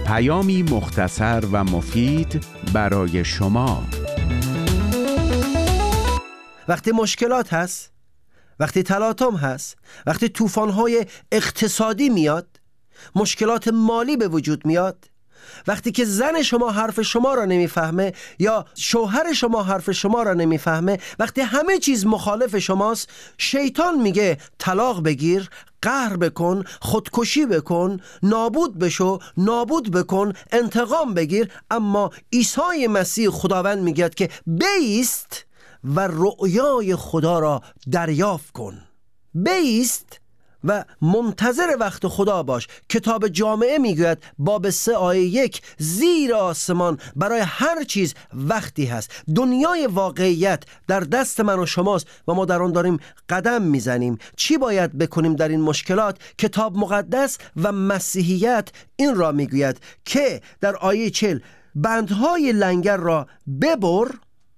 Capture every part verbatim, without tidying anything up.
پیامی مختصر و مفید برای شما. وقتی مشکلات هست، وقتی تلاطم هست، وقتی طوفان‌های اقتصادی میاد، مشکلات مالی به وجود میاد، وقتی که زن شما حرف شما را نمیفهمه یا شوهر شما حرف شما را نمیفهمه، وقتی همه چیز مخالف شماست، شیطان میگه طلاق بگیر، قهر بکن، خودکشی بکن، نابود بشو، نابود بکن، انتقام بگیر. اما عیسی مسیح خداوند میگه که بایست و رؤیای خدا را دریافت کن، بایست و منتظر وقت خدا باش. کتاب جامعه میگوید باب سه آیه یک، زیر آسمان برای هر چیز وقتی هست. دنیای واقعیت در دست من و شماست و ما در آن داریم قدم میزنیم. چی باید بکنیم در این مشکلات؟ کتاب مقدس و مسیحیت این را میگوید که در آیه چهل بندهای لنگر را ببر،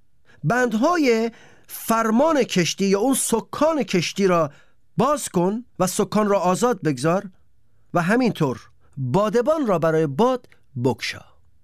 بندهای فرمان کشتی یا اون سکان کشتی را باز کن و سکان را آزاد بگذار و همینطور بادبان را برای باد بگشا.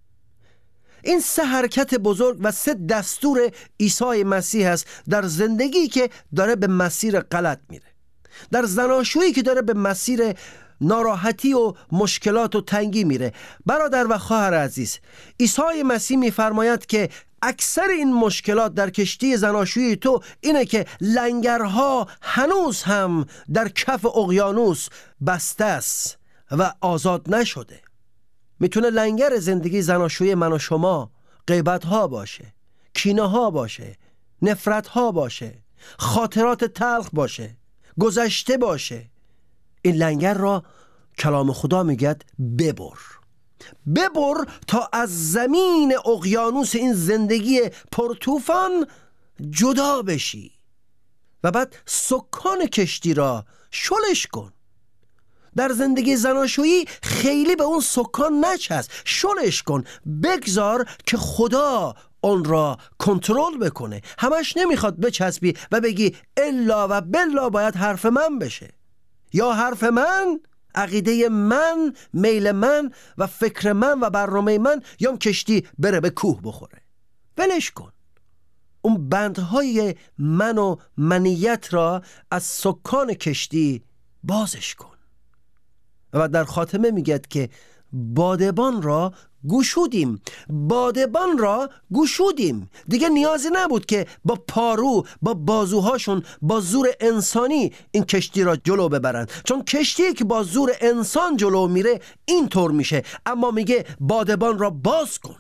این سه حرکت بزرگ و سه دستور عیسی مسیح است در زندگی که داره به مسیر غلط میره، در زناشویی که داره به مسیر ناراحتی و مشکلات و تنگی میره. برادر و خواهر عزیز، عیسی مسیح میفرماید که اکثر این مشکلات در کشتی زناشویی تو اینه که لنگرها هنوز هم در کف اقیانوس بسته است و آزاد نشده. میتونه لنگر زندگی زناشویی من و شما غیبت ها باشه، کینه ها باشه، نفرت ها باشه، خاطرات تلخ باشه، گذشته باشه. این لنگر را کلام خدا میگه ببر، ببر تا از زمین اقیانوس این زندگی پرطوفان جدا بشی و بعد سکان کشتی را شلش کن. در زندگی زناشویی خیلی به اون سکان نچسب، شلش کن، بگذار که خدا اون را کنترل بکنه. همش نمیخواد بچسبی و بگی الا و بلا باید حرف من بشه، یا حرف من، عقیده من، میل من و فکر من و برنامه من، یا کشتی بره به کوه بخوره. ولش کن. اون بندهای من و منیت را از سکان کشتی بازش کن. و در خاتمه میگه که بادبان را گشودیم، بادبان را گشودیم. دیگه نیازی نبود که با پارو، با بازوهاشون، با زور انسانی این کشتی را جلو ببرن، چون کشتی که با زور انسان جلو میره اینطور میشه. اما میگه بادبان را باز کن.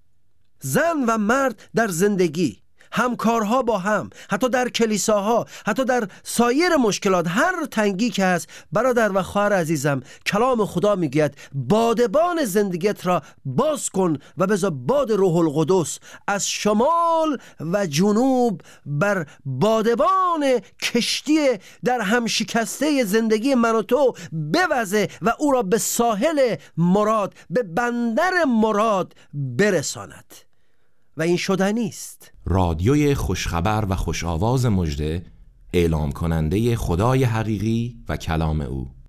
زن و مرد در زندگی، همکارها با هم، حتی در کلیساها، حتی در سایر مشکلات، هر تنگی که هست، برادر و خواهر عزیزم، کلام خدا میگوید بادبان زندگیت را باز کن و بذار باد روح القدس از شمال و جنوب بر بادبان کشتی در هم شکسته زندگی من و تو بوزه و او را به ساحل مراد، به بندر مراد برساند. و این شدنی است. رادیوی خوشخبر و خوش آواز مژده، اعلام کننده خدای حقیقی و کلام او.